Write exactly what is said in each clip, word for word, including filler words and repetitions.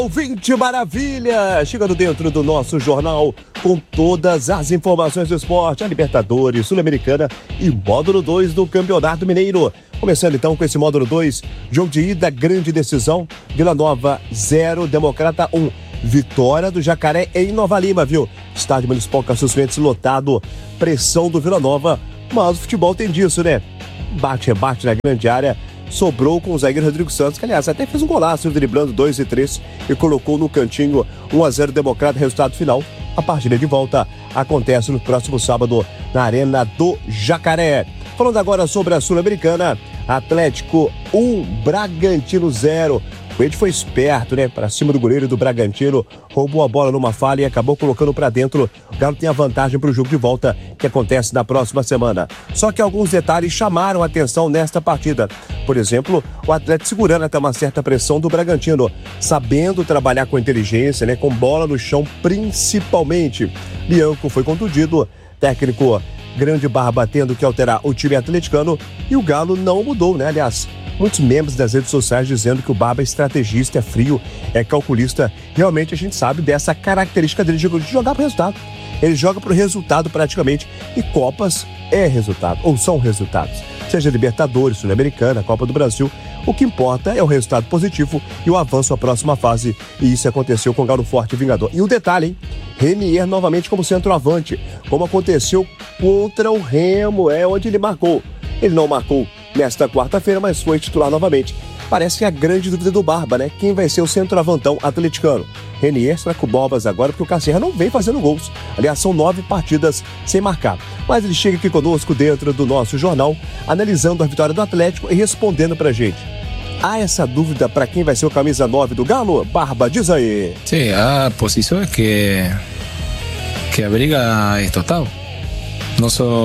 Ouvinte maravilha, chegando dentro do nosso jornal com todas as informações do esporte, a Libertadores, Sul-Americana e módulo dois do Campeonato Mineiro. Começando então com esse módulo dois, jogo de ida, grande decisão, Vila Nova zero, Democrata um. Vitória do Jacaré em Nova Lima, viu? Estádio Municipal Cassius Mendes lotado, pressão do Vila Nova, mas o futebol tem disso, né? Bate, rebate na grande área. Sobrou com o zagueiro Rodrigo Santos, que aliás até fez um golaço, driblando dois e três e colocou no cantinho um a zero Democrata, resultado final. A partida de volta acontece no próximo sábado na Arena do Jacaré. Falando agora sobre a Sul-Americana, Atlético um, Bragantino zero. O Ed foi esperto, né? Pra cima do goleiro do Bragantino, roubou a bola numa falha e acabou colocando pra dentro. O Galo tem a vantagem pro jogo de volta, que acontece na próxima semana. Só que alguns detalhes chamaram a atenção nesta partida. Por exemplo, o Atlético segurando até uma certa pressão do Bragantino, sabendo trabalhar com inteligência, né? Com bola no chão, principalmente. Bianco foi contundido, técnico Grande Barba tendo que alterar o time atleticano, e o Galo não mudou, né? Aliás, muitos membros das redes sociais dizendo que o Barba é estrategista, é frio, é calculista. Realmente a gente sabe dessa característica dele de jogar pro resultado. Ele joga pro resultado praticamente, e Copas é resultado, ou são resultados. Seja Libertadores, Sul-Americana, Copa do Brasil, o que importa é o resultado positivo e o avanço à próxima fase. E isso aconteceu com o Galo Forte e Vingador. E o detalhe, hein? Renier novamente como centroavante, como aconteceu contra o Remo, é onde ele marcou. Ele não marcou nesta quarta-feira, mas foi titular novamente. Parece que é a grande dúvida do Barba, né? Quem vai ser o centroavantão atleticano? Renier, será que o Bobas agora? Porque o Cacerra não vem fazendo gols. Aliás, são nove partidas sem marcar. Mas ele chega aqui conosco dentro do nosso jornal, analisando a vitória do Atlético e respondendo pra gente. Há essa dúvida para quem vai ser o camisa nove do Galo? Barba, diz aí. Sí, a posições que que a briga é total. Não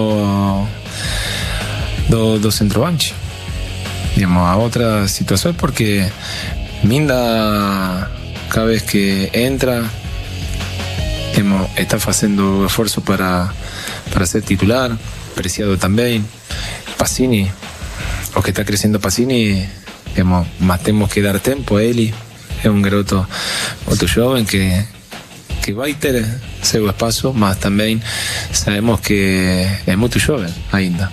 só do, do centroavante. Digamos, a outra situação é porque Minda, cada vez que entra, digamos, está fazendo esforço para, para ser titular. Preciado também. Pacini, o que está crescendo Pacini, digamos, mas temos que dar tempo a ele. É um garoto muito jovem que, que vai ter seu espaço, mas também sabemos que é muito jovem ainda.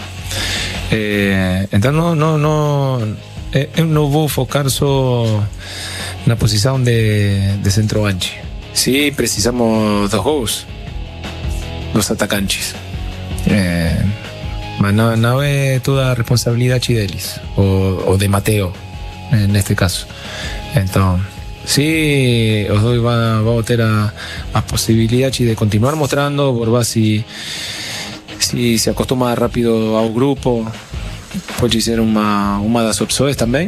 É, então não, não, não, eu não vou focar só na posição de, de centroavante. Sim, precisamos dos gols dos atacantes, é, mas não, não é toda a responsabilidade deles ou, ou de Mateo neste caso. Então, sim, os dois vão, vão ter a, a possibilidade de continuar mostrando. Borba, se se se acostuma rápido ao grupo, pode ser uma uma das opções também.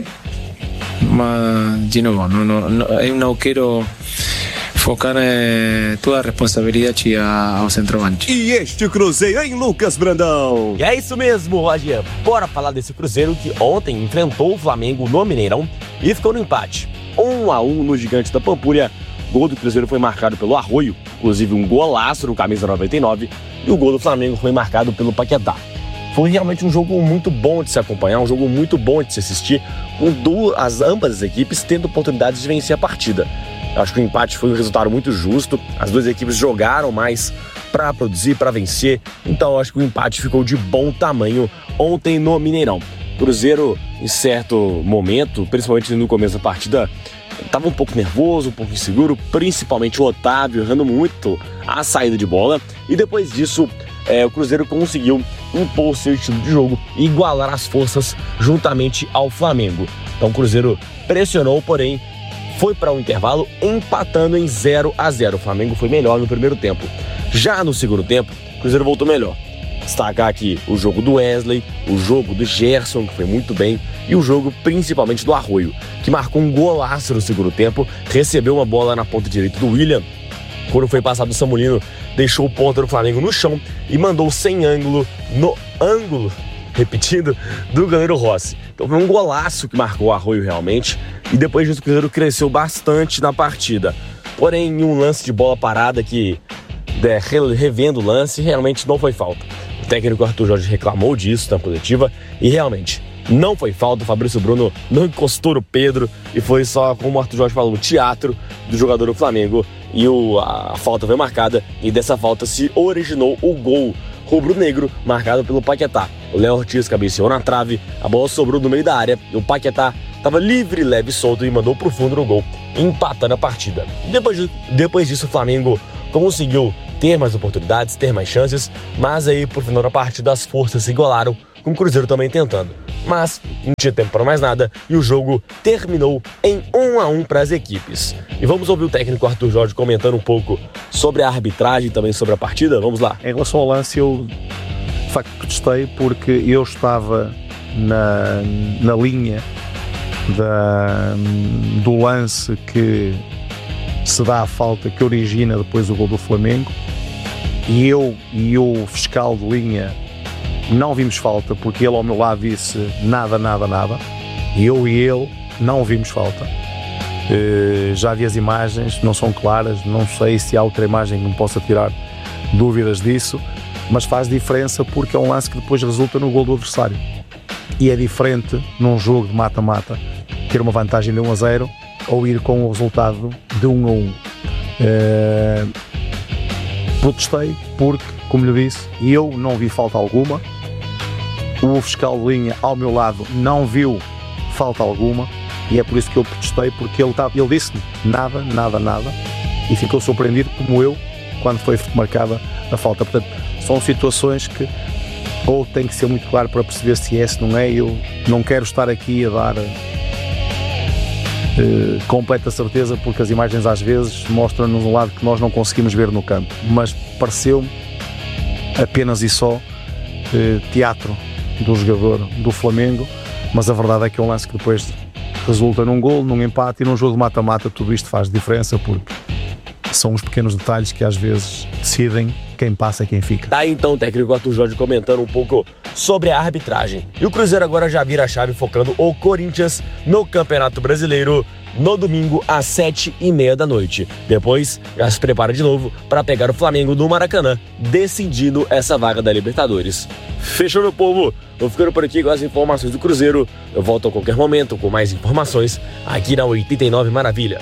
Mas de novo, não, não, não, eu não quero focar eh, toda a responsabilidade ao centroavante. E este Cruzeiro, hein, Lucas Brandão? E é isso mesmo, Roger. Bora falar desse Cruzeiro que ontem enfrentou o Flamengo no Mineirão e ficou no empate. um a um no Gigante da Pampulha. O gol do Cruzeiro foi marcado pelo Arroio, inclusive um golaço no camisa noventa e nove, e o gol do Flamengo foi marcado pelo Paquetá. Foi realmente um jogo muito bom de se acompanhar, um jogo muito bom de se assistir, com duas, ambas as equipes tendo oportunidades de vencer a partida. Eu acho que o empate foi um resultado muito justo, as duas equipes jogaram mais para produzir, para vencer, então eu acho que o empate ficou de bom tamanho ontem no Mineirão. Cruzeiro, em certo momento, principalmente no começo da partida, estava um pouco nervoso, um pouco inseguro, principalmente o Otávio errando muito a saída de bola, e depois disso é, o Cruzeiro conseguiu impor o seu estilo de jogo e igualar as forças juntamente ao Flamengo. Então o Cruzeiro pressionou, porém foi para o intervalo empatando em zero a zero. O Flamengo foi melhor no primeiro tempo. Já no segundo tempo, o Cruzeiro voltou melhor. Destacar aqui o jogo do Wesley, o jogo do Gerson, que foi muito bem, e o jogo principalmente do Arroio, que marcou um golaço no segundo tempo, recebeu uma bola na ponta direita do William. Quando foi passado, o Samulino deixou o ponta do Flamengo no chão e mandou sem ângulo no ângulo, repetindo, do goleiro Rossi. Então foi um golaço que marcou o Arroio realmente, e depois disso o Cruzeiro cresceu bastante na partida. Porém, em um lance de bola parada que, é, revendo o lance, realmente não foi falta. O técnico Arthur Jorge reclamou disso na coletiva e realmente Não foi falta, o Fabrício Bruno não encostou no Pedro e foi só, como o Arthur Jorge falou, um teatro do jogador do Flamengo. E o, a, a falta foi marcada e dessa falta se originou o gol rubro-negro marcado pelo Paquetá. O Léo Ortiz cabeceou na trave, a bola sobrou no meio da área e o Paquetá estava livre, leve e solto e mandou pro fundo no gol, empatando a partida. Depois, de, depois disso o Flamengo conseguiu ter mais oportunidades, ter mais chances, mas aí por final da partida as forças se igualaram, com o Cruzeiro também tentando. Mas não tinha tempo para mais nada e o jogo terminou em um a um para as equipes. E vamos ouvir o técnico Arthur Jorge comentando um pouco sobre a arbitragem e também sobre a partida. Vamos lá. Em relação ao lance, eu de facto protestei porque eu estava na, na linha da, do lance que se dá a falta que origina depois o gol do Flamengo, e eu e o fiscal de linha não vimos falta, porque ele ao meu lado disse nada, nada, nada. Eu e ele não vimos falta. Uh, já vi as imagens, não são claras, não sei se há outra imagem que me possa tirar dúvidas disso, mas faz diferença porque é um lance que depois resulta no gol do adversário. E é diferente num jogo de mata-mata ter uma vantagem de um a zero ou ir com o resultado de um a um. Uh, protestei porque, como lhe disse, eu não vi falta alguma. O fiscal de linha ao meu lado não viu falta alguma e é por isso que eu protestei, porque ele, tá, ele disse nada, nada, nada e ficou surpreendido como eu quando foi marcada a falta. Portanto, são situações que ou tem que ser muito claro para perceber se é, se não é. Eu não quero estar aqui a dar uh, completa certeza, porque as imagens às vezes mostram-nos um lado que nós não conseguimos ver no campo, mas pareceu-me apenas e só uh, teatro do jogador do Flamengo, mas a verdade é que é um lance que depois resulta num gol, num empate, e num jogo de mata-mata tudo isto faz diferença, porque são os pequenos detalhes que às vezes decidem quem passa e quem fica. Tá aí então o técnico Arthur Jorge comentando um pouco sobre a arbitragem. E o Cruzeiro agora já vira a chave focando o Corinthians no Campeonato Brasileiro no domingo às sete e meia da noite. Depois já se prepara de novo para pegar o Flamengo no Maracanã, decidindo essa vaga da Libertadores. Fechou, meu povo? Vou ficando por aqui com as informações do Cruzeiro. Eu volto a qualquer momento com mais informações aqui na oitenta e nove Maravilha.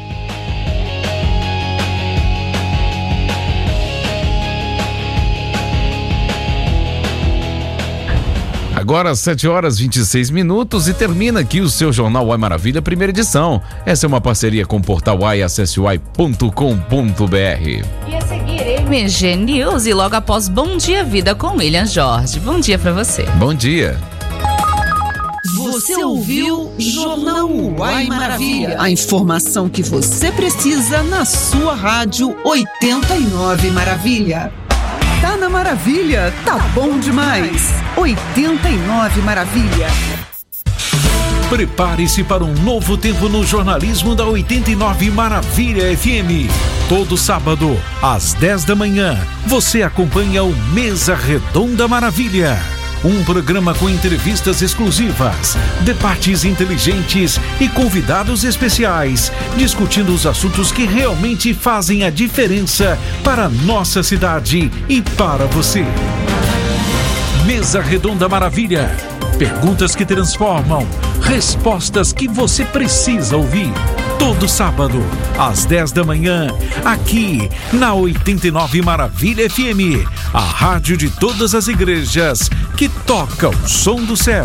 Agora sete horas e vinte e seis minutos e termina aqui o seu Jornal Uai Maravilha, primeira edição. Essa é uma parceria com o Portal Uai, acesse uai ponto com ponto br. E a seguir, M G News e logo após Bom Dia Vida com William Jorge. Bom dia pra você. Bom dia. Você ouviu Jornal Uai Maravilha. A informação que você precisa na sua rádio oitenta e nove Maravilha. Tá na Maravilha, tá bom demais. oitenta e nove Maravilha. Prepare-se para um novo tempo no jornalismo da oitenta e nove Maravilha F M. Todo sábado, às dez da manhã, você acompanha o Mesa Redonda Maravilha. Um programa com entrevistas exclusivas, debates inteligentes e convidados especiais, discutindo os assuntos que realmente fazem a diferença para a nossa cidade e para você. Mesa Redonda Maravilha. Perguntas que transformam, respostas que você precisa ouvir. Todo sábado, às dez da manhã, aqui na oitenta e nove Maravilha F M, a rádio de todas as igrejas que toca o som do céu.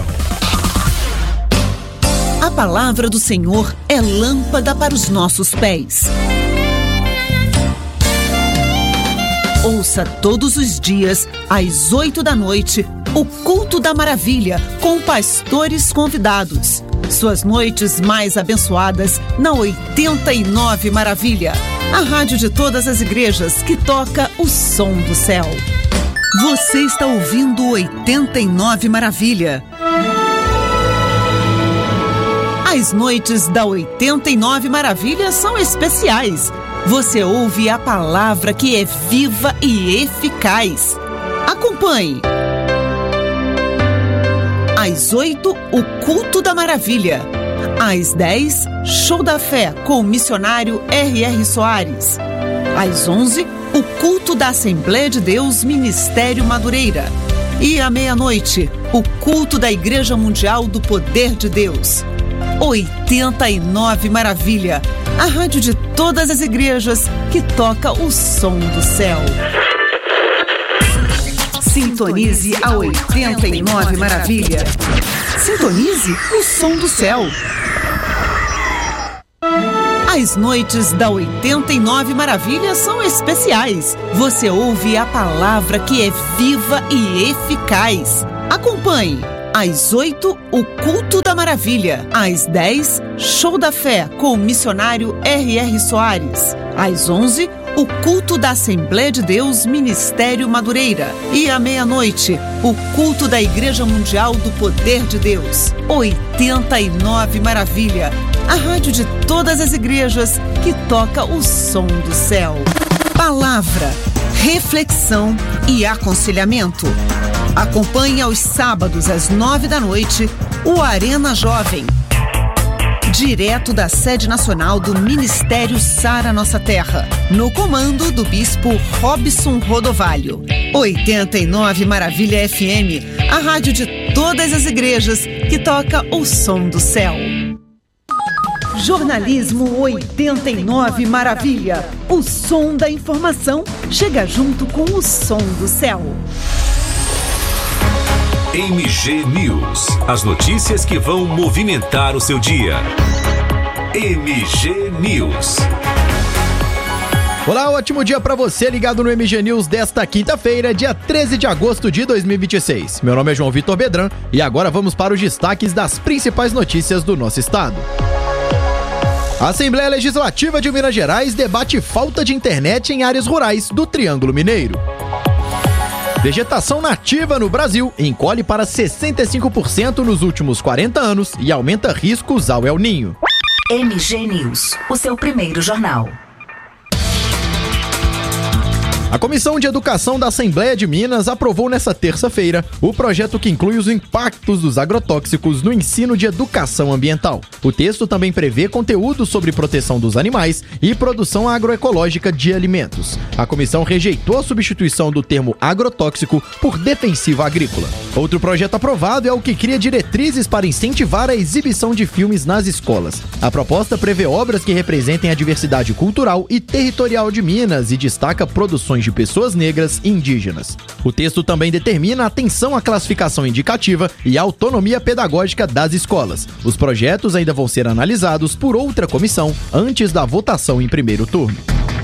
A palavra do Senhor é lâmpada para os nossos pés. Ouça todos os dias, às oito da noite, o Culto da Maravilha, com pastores convidados. Suas noites mais abençoadas na oitenta e nove Maravilha, a rádio de todas as igrejas que toca o som do céu. Você está ouvindo oitenta e nove Maravilha. As noites da oitenta e nove Maravilha são especiais. Você ouve a palavra que é viva e eficaz. Acompanhe. Às oito, o Culto da Maravilha. Às dez, Show da Fé com o missionário R R Soares. Às onze, o Culto da Assembleia de Deus Ministério Madureira. E à meia-noite, o culto da Igreja Mundial do Poder de Deus. oitenta e nove Maravilha, a rádio de todas as igrejas que toca o som do céu. Sintonize a oitenta e nove Maravilha. Sintonize o som do céu. As noites da oitenta e nove Maravilha são especiais. Você ouve a palavra que é viva e eficaz. Acompanhe. Às oito, o Culto da Maravilha. Às dez, Show da Fé com o missionário R R Soares. Às onze, o Culto da Assembleia de Deus Ministério Madureira. E à meia-noite, o Culto da Igreja Mundial do Poder de Deus. oitenta e nove Maravilha, a rádio de todas as igrejas que toca o som do céu. Palavra, reflexão e aconselhamento. Acompanhe aos sábados às nove da noite o Arena Jovem, direto da sede nacional do Ministério Sara Nossa Terra, no comando do bispo Robson Rodovalho. oitenta e nove Maravilha F M, a rádio de todas as igrejas que toca o som do céu. Jornalismo oitenta e nove Maravilha, o som da informação chega junto com o som do céu. M G News, as notícias que vão movimentar o seu dia. M G News. Olá, ótimo dia pra você ligado no M G News desta quinta-feira, dia treze de agosto de dois mil e vinte e seis. Meu nome é João Vitor Bedran e agora vamos para os destaques das principais notícias do nosso estado. A Assembleia Legislativa de Minas Gerais debate falta de internet em áreas rurais do Triângulo Mineiro. Vegetação nativa no Brasil encolhe para sessenta e cinco por cento nos últimos quarenta anos e aumenta riscos ao El Ninho. M G News, o seu primeiro jornal. A Comissão de Educação da Assembleia de Minas aprovou nesta terça-feira o projeto que inclui os impactos dos agrotóxicos no ensino de educação ambiental. O texto também prevê conteúdo sobre proteção dos animais e produção agroecológica de alimentos. A comissão rejeitou a substituição do termo agrotóxico por defensiva agrícola. Outro projeto aprovado é o que cria diretrizes para incentivar a exibição de filmes nas escolas. A proposta prevê obras que representem a diversidade cultural e territorial de Minas e destaca produções de pessoas negras e indígenas. O texto também determina atenção à classificação indicativa e à autonomia pedagógica das escolas. Os projetos ainda vão ser analisados por outra comissão antes da votação em primeiro turno.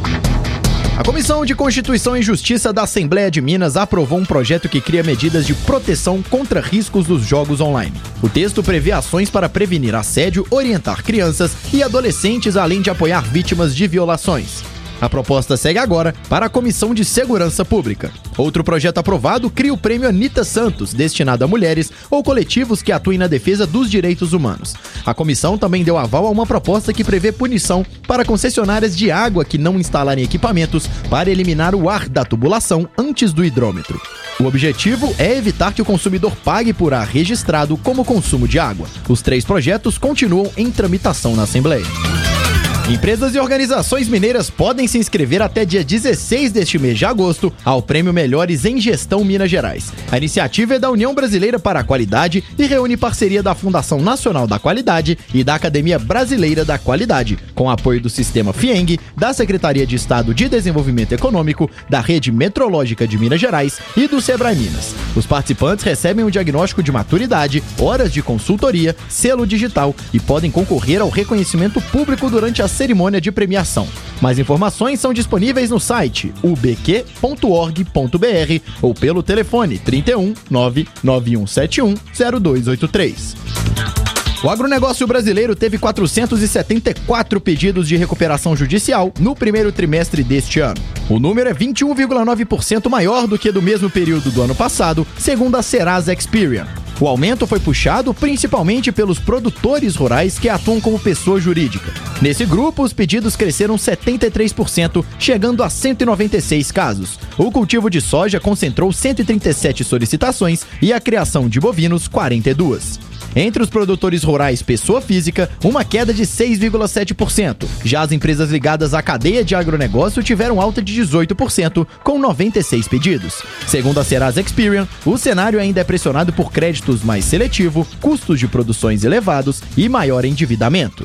A Comissão de Constituição e Justiça da Assembleia de Minas aprovou um projeto que cria medidas de proteção contra riscos dos jogos online. O texto prevê ações para prevenir assédio, orientar crianças e adolescentes, além de apoiar vítimas de violações. A proposta segue agora para a Comissão de Segurança Pública. Outro projeto aprovado cria o Prêmio Anitta Santos, destinado a mulheres ou coletivos que atuem na defesa dos direitos humanos. A comissão também deu aval a uma proposta que prevê punição para concessionárias de água que não instalarem equipamentos para eliminar o ar da tubulação antes do hidrômetro. O objetivo é evitar que o consumidor pague por ar registrado como consumo de água. Os três projetos continuam em tramitação na Assembleia. Empresas e organizações mineiras podem se inscrever até dia dezesseis deste mês de agosto ao Prêmio Melhores em Gestão Minas Gerais. A iniciativa é da União Brasileira para a Qualidade e reúne parceria da Fundação Nacional da Qualidade e da Academia Brasileira da Qualidade, com apoio do Sistema FIENG, da Secretaria de Estado de Desenvolvimento Econômico, da Rede Metrológica de Minas Gerais e do Sebrae Minas. Os participantes recebem um diagnóstico de maturidade, horas de consultoria, selo digital e podem concorrer ao reconhecimento público durante a cerimônia de premiação. Mais informações são disponíveis no site u b q ponto org ponto b r ou pelo telefone trinta e um, nove nove um sete um, zero dois oito três. O agronegócio brasileiro teve quatrocentos e setenta e quatro pedidos de recuperação judicial no primeiro trimestre deste ano. O número é vinte e um vírgula nove por cento maior do que do mesmo período do ano passado, segundo a Serasa Experian. O aumento foi puxado principalmente pelos produtores rurais que atuam como pessoa jurídica. Nesse grupo, os pedidos cresceram setenta e três por cento, chegando a cento e noventa e seis casos. O cultivo de soja concentrou cento e trinta e sete solicitações e a criação de bovinos, quarenta e duas. Entre os produtores rurais pessoa física, uma queda de seis vírgula sete por cento. Já as empresas ligadas à cadeia de agronegócio tiveram alta de dezoito por cento, com noventa e seis pedidos. Segundo a Serasa Experian, o cenário ainda é pressionado por créditos mais seletivos, custos de produções elevados e maior endividamento.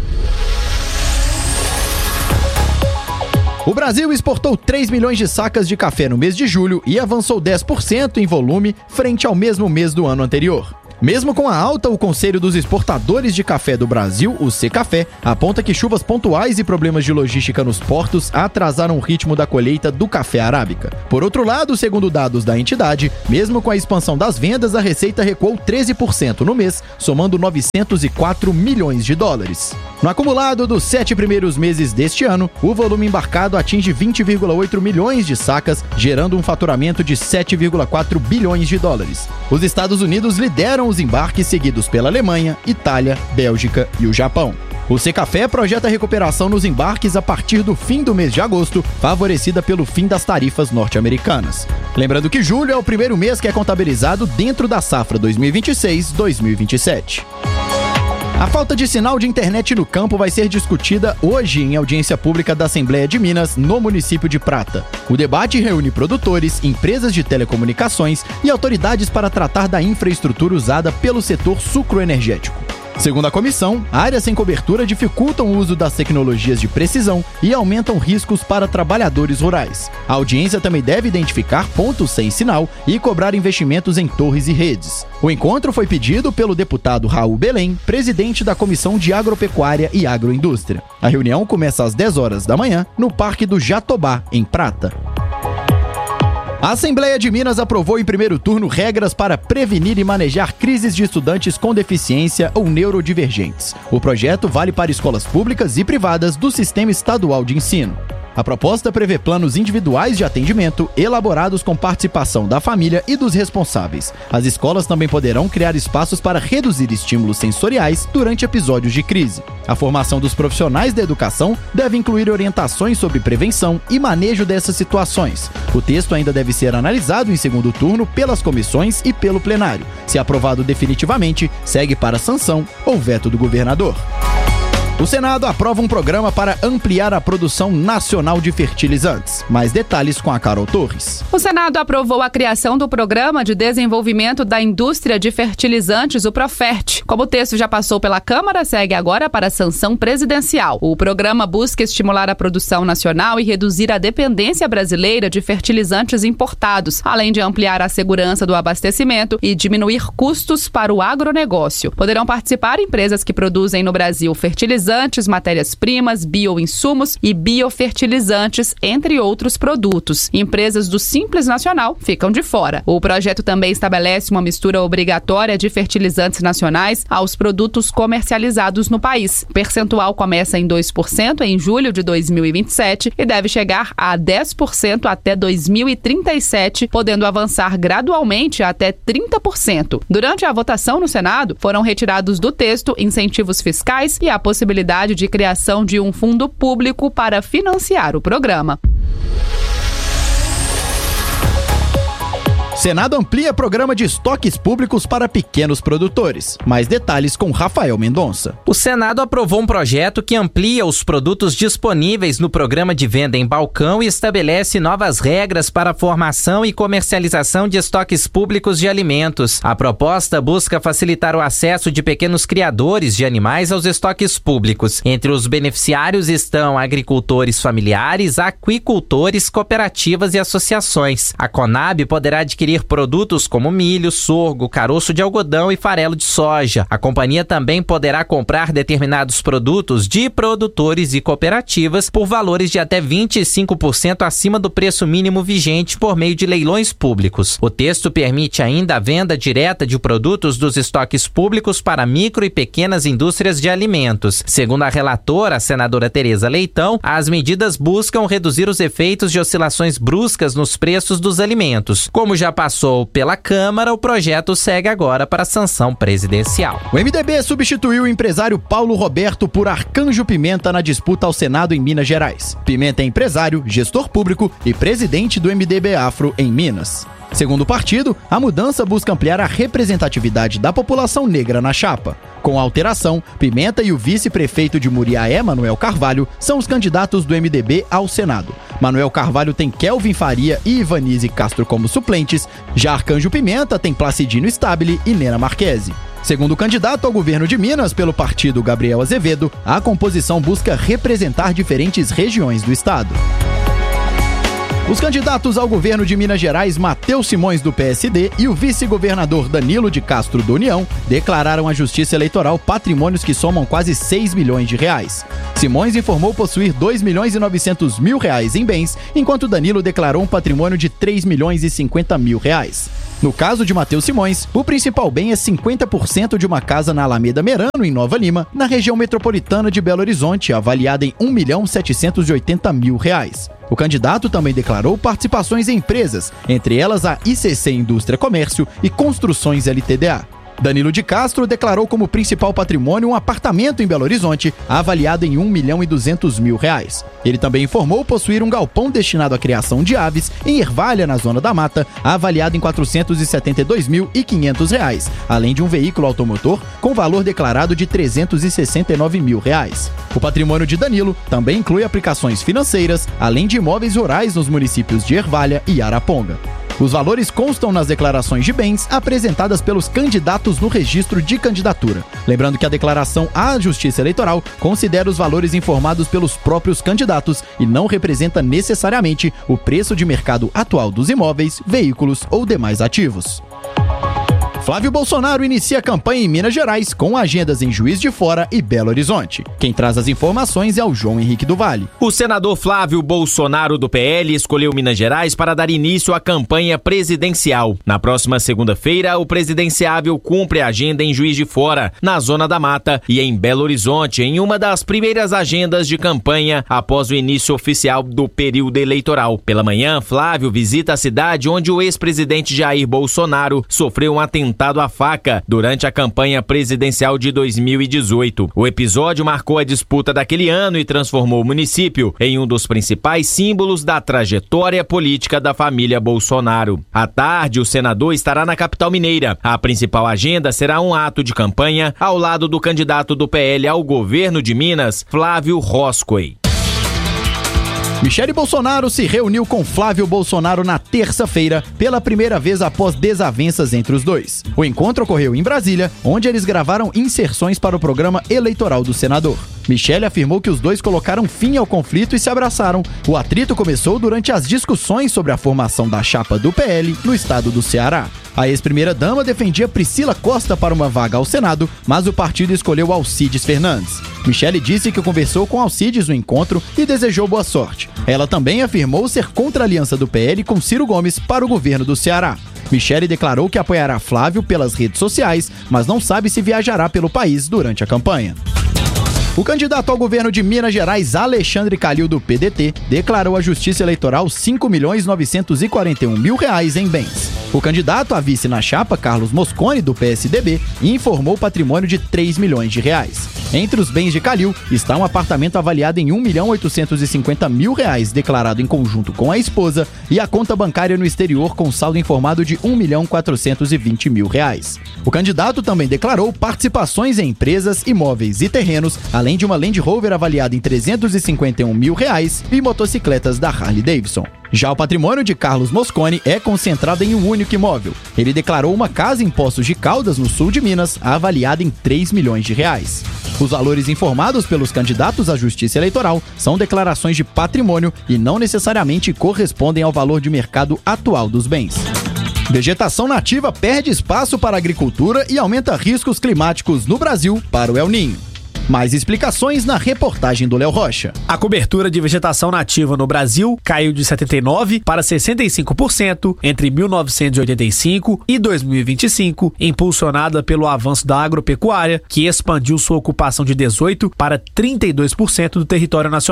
O Brasil exportou três milhões de sacas de café no mês de julho e avançou dez por cento em volume frente ao mesmo mês do ano anterior. Mesmo com a alta, o Conselho dos Exportadores de Café do Brasil, o Secafé, aponta que chuvas pontuais e problemas de logística nos portos atrasaram o ritmo da colheita do café arábica. Por outro lado, segundo dados da entidade, mesmo com a expansão das vendas, a receita recuou treze por cento no mês, somando novecentos e quatro milhões de dólares. No acumulado dos sete primeiros meses deste ano, o volume embarcado atinge vinte vírgula oito milhões de sacas, gerando um faturamento de sete vírgula quatro bilhões de dólares. Os Estados Unidos lideram os embarques, seguidos pela Alemanha, Itália, Bélgica e o Japão. O Secafé projeta recuperação nos embarques a partir do fim do mês de agosto, favorecida pelo fim das tarifas norte-americanas. Lembrando que julho é o primeiro mês que é contabilizado dentro da safra dois mil e vinte e seis dois mil e vinte e sete. A falta de sinal de internet no campo vai ser discutida hoje em audiência pública da Assembleia de Minas, no município de Prata. O debate reúne produtores, empresas de telecomunicações e autoridades para tratar da infraestrutura usada pelo setor sucroenergético. Segundo a comissão, áreas sem cobertura dificultam o uso das tecnologias de precisão e aumentam riscos para trabalhadores rurais. A audiência também deve identificar pontos sem sinal e cobrar investimentos em torres e redes. O encontro foi pedido pelo deputado Raul Belém, presidente da Comissão de Agropecuária e Agroindústria. A reunião começa às dez horas da manhã no Parque do Jatobá, em Prata. A Assembleia de Minas aprovou em primeiro turno regras para prevenir e manejar crises de estudantes com deficiência ou neurodivergentes. O projeto vale para escolas públicas e privadas do Sistema Estadual de Ensino. A proposta prevê planos individuais de atendimento elaborados com participação da família e dos responsáveis. As escolas também poderão criar espaços para reduzir estímulos sensoriais durante episódios de crise. A formação dos profissionais da educação deve incluir orientações sobre prevenção e manejo dessas situações. O texto ainda deve ser analisado em segundo turno pelas comissões e pelo plenário. Se aprovado definitivamente, segue para sanção ou veto do governador. O Senado aprova um programa para ampliar a produção nacional de fertilizantes. Mais detalhes com a Carol Torres. O Senado aprovou a criação do Programa de Desenvolvimento da Indústria de Fertilizantes, o Profert. Como o texto já passou pela Câmara, segue agora para a sanção presidencial. O programa busca estimular a produção nacional e reduzir a dependência brasileira de fertilizantes importados, além de ampliar a segurança do abastecimento e diminuir custos para o agronegócio. Poderão participar empresas que produzem no Brasil fertilizantes, matérias-primas, bioinsumos e biofertilizantes, entre outros produtos. Empresas do Simples Nacional ficam de fora. O projeto também estabelece uma mistura obrigatória de fertilizantes nacionais aos produtos comercializados no país. O percentual começa em dois por cento em julho de dois mil e vinte e sete e deve chegar a dez por cento até dois mil e trinta e sete, podendo avançar gradualmente até trinta por cento. Durante a votação no Senado, foram retirados do texto incentivos fiscais e a possibilidade de criação de um fundo público para financiar o programa. Senado amplia programa de estoques públicos para pequenos produtores. Mais detalhes com Rafael Mendonça. O Senado aprovou um projeto que amplia os produtos disponíveis no programa de venda em balcão e estabelece novas regras para a formação e comercialização de estoques públicos de alimentos. A proposta busca facilitar o acesso de pequenos criadores de animais aos estoques públicos. Entre os beneficiários estão agricultores familiares, aquicultores, cooperativas e associações. A Conab poderá adquirir produtos como milho, sorgo, caroço de algodão e farelo de soja. A companhia também poderá comprar determinados produtos de produtores e cooperativas por valores de até vinte e cinco por cento acima do preço mínimo vigente por meio de leilões públicos. O texto permite ainda a venda direta de produtos dos estoques públicos para micro e pequenas indústrias de alimentos. Segundo a relatora, a senadora Tereza Leitão, as medidas buscam reduzir os efeitos de oscilações bruscas nos preços dos alimentos. Como já passou pela Câmara, o projeto segue agora para a sanção presidencial. O M D B substituiu o empresário Paulo Roberto por Arcanjo Pimenta na disputa ao Senado em Minas Gerais. Pimenta é empresário, gestor público e presidente do M D B Afro em Minas. Segundo o partido, a mudança busca ampliar a representatividade da população negra na chapa. Com a alteração, Pimenta e o vice-prefeito de Muriaé, Manuel Carvalho, são os candidatos do M D B ao Senado. Manuel Carvalho tem Kelvin Faria e Ivanise Castro como suplentes, já Arcanjo Pimenta tem Placidino Stabile e Nena Marquese. Segundo o candidato ao governo de Minas pelo partido Gabriel Azevedo, a composição busca representar diferentes regiões do estado. Os candidatos ao governo de Minas Gerais, Matheus Simões, do P S D, e o vice-governador Danilo de Castro, do União, declararam à Justiça Eleitoral patrimônios que somam quase seis milhões de reais. Simões informou possuir dois milhões e novecentos mil reais em bens, enquanto Danilo declarou um patrimônio de três milhões e cinquenta mil reais. No caso de Matheus Simões, o principal bem é cinquenta por cento de uma casa na Alameda Merano, em Nova Lima, na região metropolitana de Belo Horizonte, avaliada em um milhão setecentos e oitenta mil reais. O candidato também declarou participações em empresas, entre elas a I C C Indústria Comércio e Construções L T D A. Danilo de Castro declarou como principal patrimônio um apartamento em Belo Horizonte, avaliado em um milhão e duzentos mil reais. Ele também informou possuir um galpão destinado à criação de aves em Ervalha, na Zona da Mata, avaliado em quatrocentos e setenta e dois mil e quinhentos reais, além de um veículo automotor com valor declarado de trezentos e sessenta e nove mil reais. O patrimônio de Danilo também inclui aplicações financeiras, além de imóveis rurais nos municípios de Ervalha e Araponga. Os valores constam nas declarações de bens apresentadas pelos candidatos no registro de candidatura. Lembrando que a declaração à Justiça Eleitoral considera os valores informados pelos próprios candidatos e não representa necessariamente o preço de mercado atual dos imóveis, veículos ou demais ativos. Flávio Bolsonaro inicia campanha em Minas Gerais com agendas em Juiz de Fora e Belo Horizonte. Quem traz as informações é o João Henrique do Vale. O senador Flávio Bolsonaro, do P L, escolheu Minas Gerais para dar início à campanha presidencial. Na próxima segunda-feira, o presidenciável cumpre a agenda em Juiz de Fora, na Zona da Mata, e em Belo Horizonte, em uma das primeiras agendas de campanha após o início oficial do período eleitoral. Pela manhã, Flávio visita a cidade onde o ex-presidente Jair Bolsonaro sofreu um atentado à faca durante a campanha presidencial de dois mil e dezoito. O episódio marcou a disputa daquele ano e transformou o município em um dos principais símbolos da trajetória política da família Bolsonaro. À tarde, o senador estará na capital mineira. A principal agenda será um ato de campanha ao lado do candidato do P L ao governo de Minas, Flávio Roscoe. Michele Bolsonaro se reuniu com Flávio Bolsonaro na terça-feira, pela primeira vez após desavenças entre os dois. O encontro ocorreu em Brasília, onde eles gravaram inserções para o programa eleitoral do senador. Michele afirmou que os dois colocaram fim ao conflito e se abraçaram. O atrito começou durante as discussões sobre a formação da chapa do P L no estado do Ceará. A ex-primeira-dama defendia Priscila Costa para uma vaga ao Senado, mas o partido escolheu Alcides Fernandes. Michele disse que conversou com Alcides no encontro e desejou boa sorte. Ela também afirmou ser contra a aliança do P L com Ciro Gomes para o governo do Ceará. Michele declarou que apoiará Flávio pelas redes sociais, mas não sabe se viajará pelo país durante a campanha. O candidato ao governo de Minas Gerais, Alexandre Calil, do P D T, declarou à Justiça Eleitoral cinco milhões novecentos e quarenta e um mil reais em bens. O candidato a vice na chapa, Carlos Mosconi, do P S D B, informou patrimônio de três milhões de reais. Entre os bens de Calil está um apartamento avaliado em um milhão oitocentos e cinquenta mil reais, declarado em conjunto com a esposa, e a conta bancária no exterior com saldo informado de um milhão quatrocentos e vinte mil reais. O candidato também declarou participações em empresas, imóveis e terrenos, além de uma Land Rover avaliada em trezentos e cinquenta e um mil reais e motocicletas da Harley Davidson. Já o patrimônio de Carlos Mosconi é concentrado em um único imóvel. Ele declarou uma casa em Poços de Caldas, no sul de Minas, avaliada em três milhões de reais. Os valores informados pelos candidatos à Justiça Eleitoral são declarações de patrimônio e não necessariamente correspondem ao valor de mercado atual dos bens. Vegetação nativa perde espaço para a agricultura e aumenta riscos climáticos no Brasil para o El Niño. Mais explicações na reportagem do Léo Rocha. A cobertura de vegetação nativa no Brasil caiu de setenta e nove por cento para sessenta e cinco por cento entre mil novecentos e oitenta e cinco e dois mil e vinte e cinco, impulsionada pelo avanço da agropecuária, que expandiu sua ocupação de dezoito por cento para trinta e dois por cento do território nacional.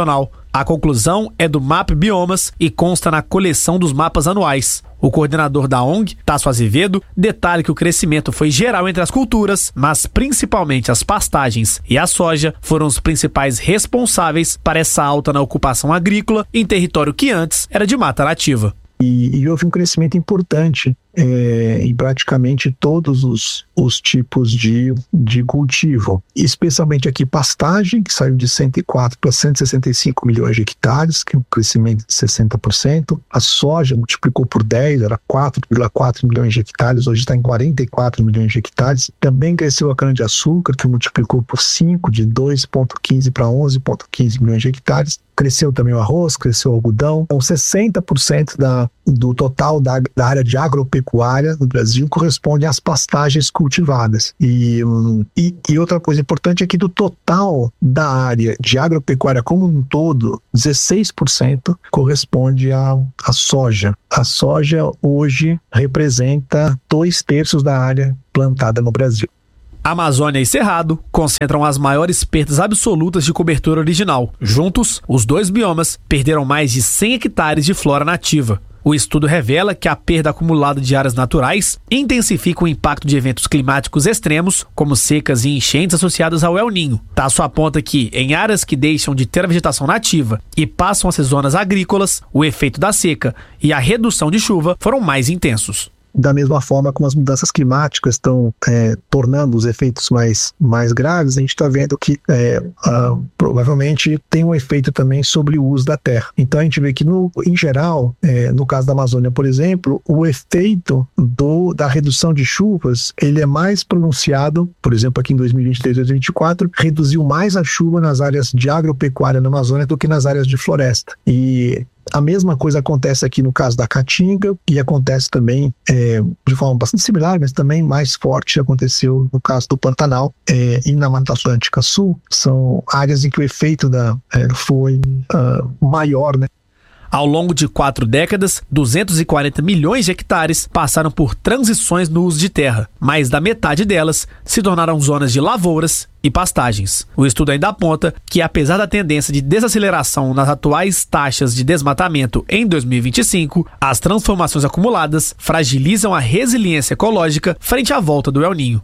A conclusão é do Map Biomas e consta na coleção dos mapas anuais. O coordenador da O N G, Tasso Azevedo, detalha que o crescimento foi geral entre as culturas, mas principalmente as pastagens e a soja foram os principais responsáveis para essa alta na ocupação agrícola em território que antes era de mata nativa. E, e houve um crescimento importante é, em praticamente todos os, os tipos de, de cultivo, especialmente aqui pastagem, que saiu de cento e quatro para cento e sessenta e cinco milhões de hectares, que é um crescimento de sessenta por cento. A soja multiplicou por dez, era quatro vírgula quatro milhões de hectares, hoje está em quarenta e quatro milhões de hectares. Também cresceu a cana-de-açúcar, que multiplicou por cinco, de dois vírgula quinze para onze vírgula quinze milhões de hectares. Cresceu também o arroz, cresceu o algodão. Então, sessenta por cento da, do total da, da área de agropecuária no Brasil corresponde às pastagens cultivadas. E, e, e outra coisa importante é que do total da área de agropecuária como um todo, dezesseis por cento corresponde à, à soja. A soja hoje representa dois terços da área plantada no Brasil. Amazônia e Cerrado concentram as maiores perdas absolutas de cobertura original. Juntos, os dois biomas perderam mais de cem hectares de flora nativa. O estudo revela que a perda acumulada de áreas naturais intensifica o impacto de eventos climáticos extremos, como secas e enchentes associadas ao El Niño. Tasso aponta que, em áreas que deixam de ter a vegetação nativa e passam a ser zonas agrícolas, o efeito da seca e a redução de chuva foram mais intensos. Da mesma forma como as mudanças climáticas estão é, tornando os efeitos mais, mais graves, a gente está vendo que é, uh, provavelmente tem um efeito também sobre o uso da terra. Então a gente vê que, no, em geral, é, no caso da Amazônia, por exemplo, o efeito do, da redução de chuvas, ele é mais pronunciado, por exemplo, aqui em dois mil e vinte e três, dois mil e vinte e quatro, reduziu mais a chuva nas áreas de agropecuária na Amazônia do que nas áreas de floresta. E a mesma coisa acontece aqui no caso da Caatinga e acontece também é, de forma bastante similar, mas também mais forte aconteceu no caso do Pantanal é, e na Mata Atlântica Sul. São áreas em que o efeito da, é, foi uh, maior, né? Ao longo de quatro décadas, duzentos e quarenta milhões de hectares passaram por transições no uso de terra. Mais da metade delas se tornaram zonas de lavouras e pastagens. O estudo ainda aponta que, apesar da tendência de desaceleração nas atuais taxas de desmatamento em dois mil e vinte e cinco, as transformações acumuladas fragilizam a resiliência ecológica frente à volta do El Niño.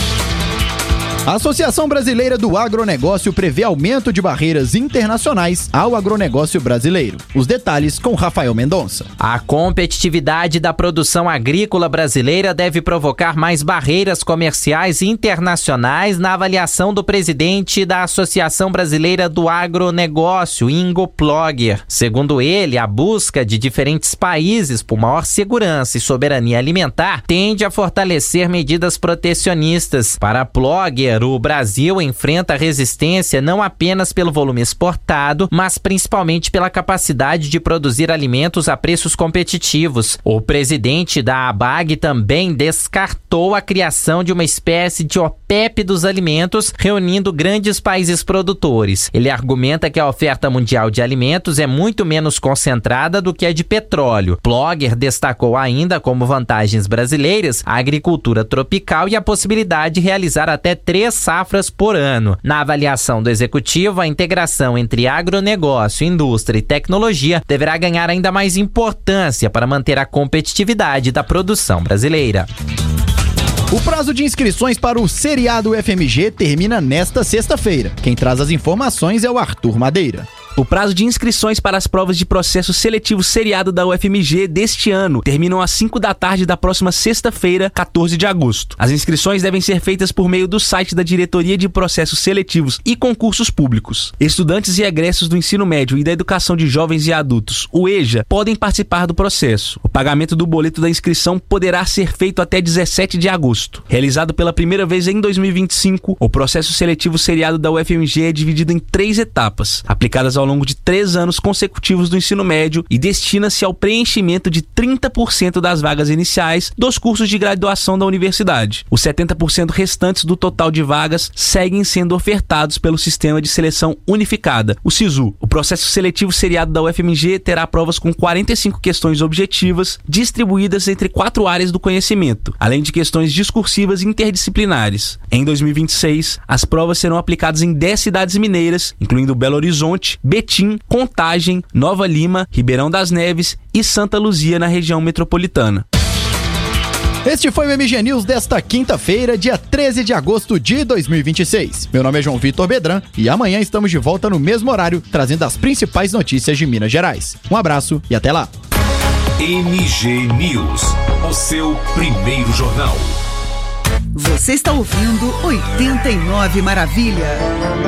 A Associação Brasileira do Agronegócio prevê aumento de barreiras internacionais ao agronegócio brasileiro. Os detalhes com Rafael Mendonça. A competitividade da produção agrícola brasileira deve provocar mais barreiras comerciais internacionais na avaliação do presidente da Associação Brasileira do Agronegócio, Ingo Plogger. Segundo ele, a busca de diferentes países por maior segurança e soberania alimentar tende a fortalecer medidas protecionistas. Para Plogger, o Brasil enfrenta resistência não apenas pelo volume exportado, mas principalmente pela capacidade de produzir alimentos a preços competitivos. O presidente da ABAG também descartou a criação de uma espécie de OPEP dos alimentos, reunindo grandes países produtores. Ele argumenta que a oferta mundial de alimentos é muito menos concentrada do que a de petróleo. Plogger destacou ainda como vantagens brasileiras a agricultura tropical e a possibilidade de realizar até três safras por ano. Na avaliação do executivo, a integração entre agronegócio, indústria e tecnologia deverá ganhar ainda mais importância para manter a competitividade da produção brasileira. O prazo de inscrições para o seriado U F M G termina nesta sexta-feira. Quem traz as informações é o Arthur Madeira. O prazo de inscrições para as provas de processo seletivo seriado da U F M G deste ano terminam às cinco da tarde da próxima sexta-feira, quatorze de agosto. As inscrições devem ser feitas por meio do site da Diretoria de Processos Seletivos e Concursos Públicos. Estudantes e egressos do ensino médio e da educação de jovens e adultos, o E J A, podem participar do processo. O pagamento do boleto da inscrição poderá ser feito até dezessete de agosto. Realizado pela primeira vez em dois mil e vinte e cinco, o processo seletivo seriado da U F M G é dividido em três etapas, aplicadas ao ao longo de três anos consecutivos do ensino médio e destina-se ao preenchimento de trinta por cento das vagas iniciais dos cursos de graduação da universidade. Os setenta por cento restantes do total de vagas seguem sendo ofertados pelo Sistema de Seleção Unificada, o SISU. O processo seletivo seriado da U F M G terá provas com quarenta e cinco questões objetivas distribuídas entre quatro áreas do conhecimento, além de questões discursivas interdisciplinares. Em dois mil e vinte e seis, as provas serão aplicadas em dez cidades mineiras, incluindo Belo Horizonte, Betim, Contagem, Nova Lima, Ribeirão das Neves e Santa Luzia na região metropolitana. Este foi o M G News desta quinta-feira, dia treze de agosto de dois mil e vinte e seis. Meu nome é João Vitor Bedran e amanhã estamos de volta no mesmo horário, trazendo as principais notícias de Minas Gerais. Um abraço e até lá. M G News, o seu primeiro jornal. Você está ouvindo oitenta e nove Maravilha.